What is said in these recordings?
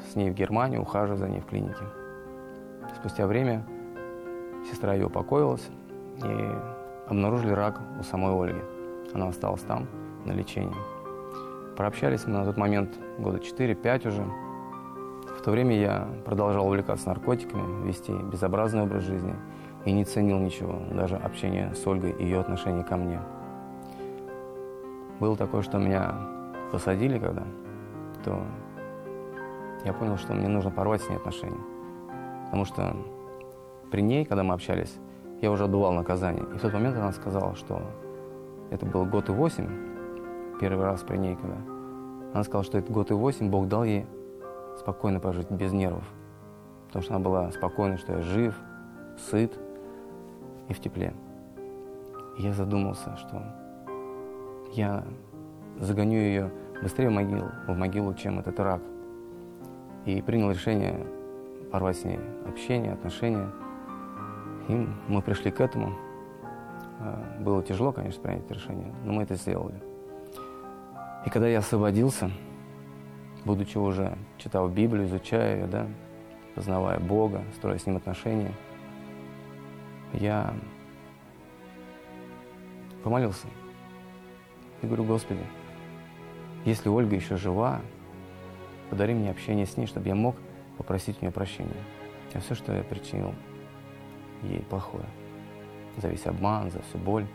с ней в Германию, ухаживать за ней в клинике. Спустя время сестра ее упокоилась, и обнаружили рак у самой Ольги. Она осталась там на лечении. Прообщались мы на тот момент года 4-5 уже. В то время я продолжал увлекаться наркотиками, вести безобразный образ жизни и не ценил ничего, даже общение с Ольгой и ее отношение ко мне. Было такое, что меня посадили когда, то я понял, что мне нужно порвать с ней отношения. Потому что при ней, когда мы общались, я уже отбывал наказание. И в тот момент она сказала, что это был год и 8, первый раз при ней, когда она сказала, что это год и 8, Бог дал ей спокойно прожить, без нервов. Потому что она была спокойна, что я жив, сыт и в тепле. И я задумался, что я загоню ее быстрее в могилу, чем этот рак. И принял решение порвать с ней общение, отношения. И мы пришли к этому. Было тяжело, конечно, принять это решение, но мы это сделали. И когда я освободился, будучи уже, читал Библию, изучая ее, да, познавая Бога, строя с Ним отношения, я помолился. И говорю: Господи, если Ольга еще жива, подари мне общение с ней, чтобы я мог попросить у нее прощения за все, что я причинил ей плохое, за весь обман, за всю боль.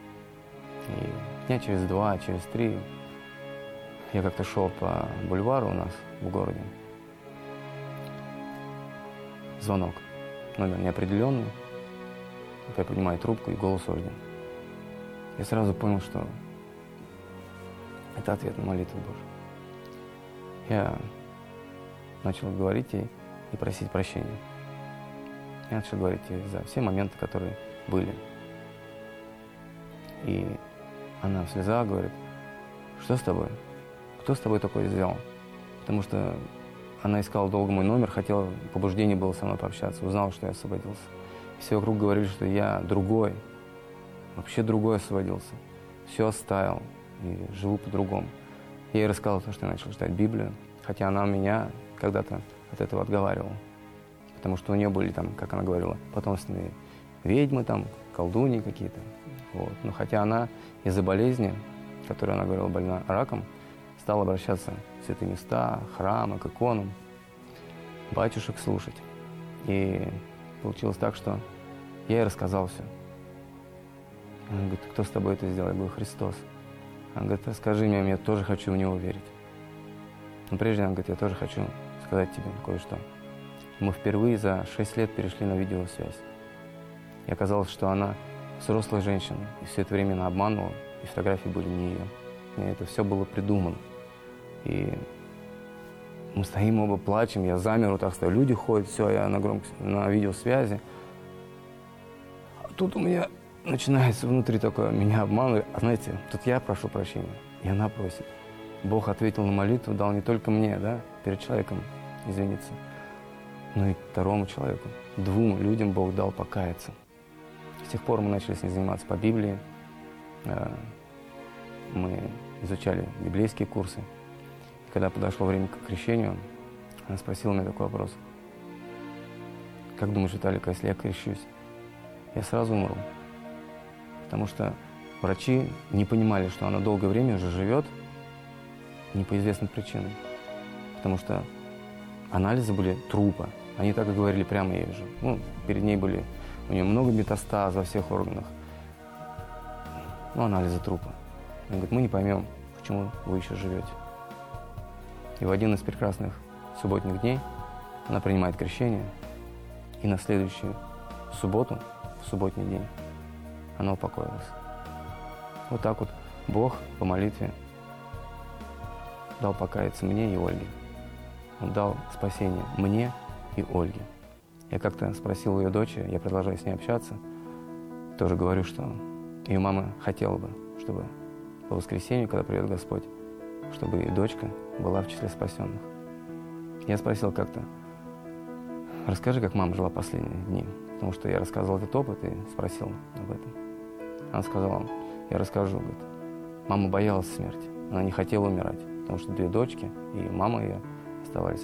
И дня через 2, через 3 я как-то шел по бульвару у нас в городе. Звонок. Номер неопределенный. Я поднимаю трубку, и голос Ольги. Я сразу понял, что это ответ на молитву Божию. Я начал говорить ей и просить прощения. Я начал говорить ей за все моменты, которые были. И она в слезах говорит: что с тобой? Кто с тобой такое сделал? Потому что она искала долго мой номер, хотела, побуждение было со мной пообщаться, узнала, что я освободился. Все вокруг говорили, что я другой, вообще другой освободился. Все оставил и живу по-другому. Я ей рассказал то, что я начал читать Библию, хотя она меня когда-то от этого отговаривала. Потому что у нее были там, как она говорила, потомственные ведьмы, там, колдуньи какие-то. Вот. Но хотя она из-за болезни, которой она говорила, больна раком, стала обращаться в святые места, храмы, к иконам, батюшек слушать. И получилось так, что я ей рассказал все. Она говорит: кто с тобой это сделал? Я говорю: Христос. Она говорит: расскажи мне, я тоже хочу в Него верить. Но прежде она говорит: я тоже хочу сказать тебе кое-что. Мы впервые за 6 лет перешли на видеосвязь. И оказалось, что она взрослая женщина, и все это время она обманывала, и фотографии были не ее. И это все было придумано. И мы стоим, оба плачем, я замер, вот так стою, люди ходят, все, я на видеосвязи. А тут у меня начинается внутри такое, меня обманывают. А знаете, тут я прошу прощения, и она просит. Бог ответил на молитву, дал не только мне, да, перед человеком извиниться, но и второму человеку. 2 людям Бог дал покаяться. С тех пор мы начали с ней заниматься по Библии. Мы изучали библейские курсы. И когда подошло время к крещению, она спросила меня такой вопрос: как думаешь, Виталик, если я крещусь, я сразу умру? Потому что врачи не понимали, что она долгое время уже живет не по известным причинам. Потому что анализы были трупа. Они так и говорили прямо ей же. Ну, перед ней были, у нее много метастаз во всех органах. Ну, анализы трупа. Она говорит: мы не поймем, почему вы еще живете. И в один из прекрасных субботних дней она принимает крещение. И на следующую субботу, в субботний день, она упокоилась. Вот так вот Бог по молитве дал покаяться мне и Ольге. Он дал спасение мне и Ольге. Я как-то спросил у ее дочери, я продолжаю с ней общаться, тоже говорю, что ее мама хотела бы, чтобы по воскресенью, когда придет Господь, чтобы и дочка была в числе спасенных. Я спросил как-то: расскажи, как мама жила последние дни. Потому что я рассказывал этот опыт и спросил об этом. Она сказала: я расскажу. Говорит, мама боялась смерти, она не хотела умирать, потому что 2 дочки и мама ее оставались